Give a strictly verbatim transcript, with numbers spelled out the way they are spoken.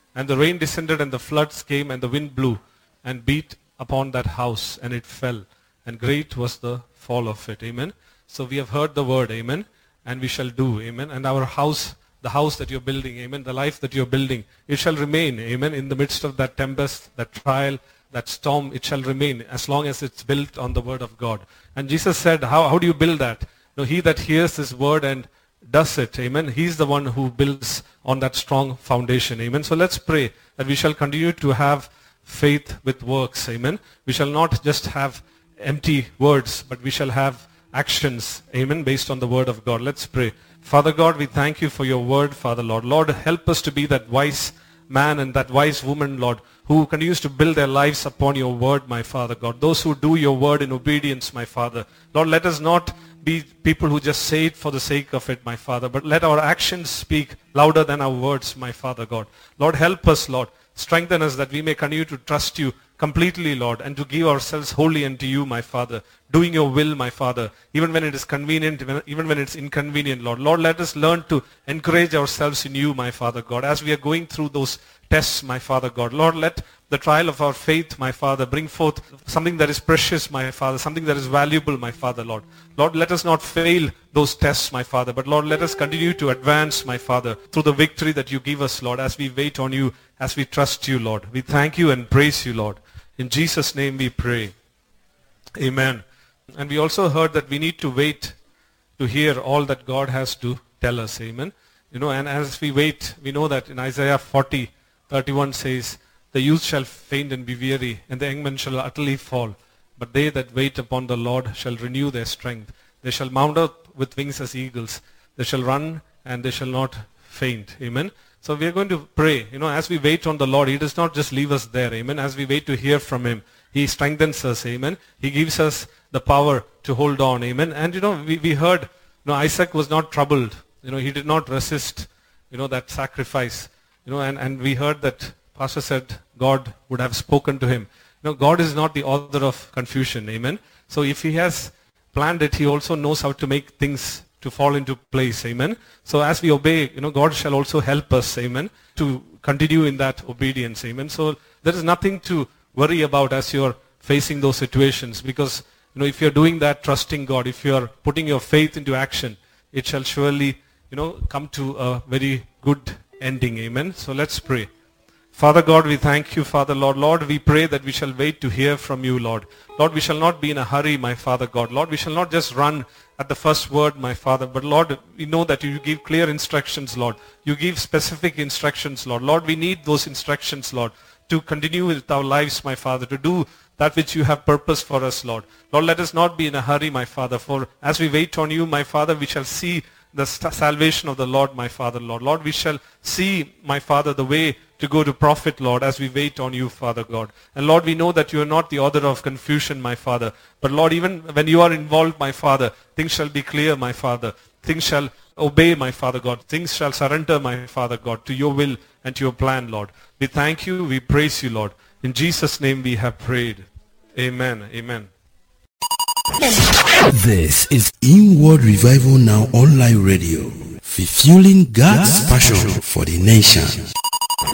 And the rain descended and the floods came and the wind blew and beat upon that house and it fell. And great was the fall of it. Amen. So we have heard the word. Amen. And we shall do. Amen. And our house, the house that you're building. Amen. The life that you're building. It shall remain. Amen. In the midst of that tempest, that trial, that storm, it shall remain as long as it's built on the word of God. And Jesus said, how, how do you build that? No, he that hears this word and does it. Amen. He's the one who builds on that strong foundation. Amen. So let's pray that we shall continue to have faith with works. Amen. We shall not just have empty words, but we shall have actions. Amen. Based on the word of God. Let's pray. Father God, we thank you for your word, Father Lord. Lord, help us to be that wise man and that wise woman, Lord, who continues to build their lives upon your word, my Father God. Those who do your word in obedience, my Father. Lord, let us not be people who just say it for the sake of it, my Father, but let our actions speak louder than our words, my Father God. Lord, help us, Lord. Strengthen us that we may continue to trust you completely, Lord, and to give ourselves wholly unto you, my Father, doing your will, my Father, even when it is convenient, even when it's inconvenient, Lord. Lord, let us learn to encourage ourselves in you, my Father God, as we are going through those tests, my Father God. Lord, let the trial of our faith, my Father, bring forth something that is precious, my Father, something that is valuable, my Father, Lord. Lord, let us not fail those tests, my Father, but Lord, let us continue to advance, my Father, through the victory that you give us, Lord, as we wait on you, as we trust you, Lord. We thank you and praise you, Lord. In Jesus' name we pray. Amen. And we also heard that we need to wait to hear all that God has to tell us. Amen. You know, and as we wait, we know that in Isaiah forty, thirty-one says, the youth shall faint and be weary, and the young men shall utterly fall. But they that wait upon the Lord shall renew their strength. They shall mount up with wings as eagles. They shall run and they shall not faint. Amen. So we are going to pray. You know, as we wait on the Lord, He does not just leave us there. Amen. As we wait to hear from Him, He strengthens us. Amen. He gives us the power to hold on. Amen. And you know, we, we heard, you know, Isaac was not troubled. You know, he did not resist, you know, that sacrifice. You know, and, and we heard that Pastor said God would have spoken to him. You know, God is not the author of confusion. Amen. So if He has planned it, He also knows how to make things to fall into place. Amen. So as we obey, you know, God shall also help us. Amen. To continue in that obedience. Amen. So there is nothing to worry about as you're facing those situations, because, you know, if you're doing that, trusting God, if you're putting your faith into action, it shall surely, you know, come to a very good ending. Amen. So let's pray. Father God, we thank you, Father Lord. Lord, we pray that we shall wait to hear from you, Lord. Lord, we shall not be in a hurry, my Father God. Lord, we shall not just run at the first word, my Father. But Lord, we know that you give clear instructions, Lord. You give specific instructions, Lord. Lord, we need those instructions, Lord, to continue with our lives, my Father, to do that which you have purposed for us, Lord. Lord, let us not be in a hurry, my Father, for as we wait on you, my Father, we shall see the salvation of the Lord, my Father, Lord. Lord, we shall see, my Father, the way to go to profit, Lord, as we wait on you, Father God. And Lord, we know that you are not the author of confusion, my Father. But Lord, even when you are involved, my Father, things shall be clear, my Father. Things shall obey, my Father God. Things shall surrender, my Father God, to your will and to your plan, Lord. We thank you. We praise you, Lord. In Jesus' name we have prayed. Amen. Amen. This is Inward Revival Now Online Radio, fulfilling God's passion for the nation.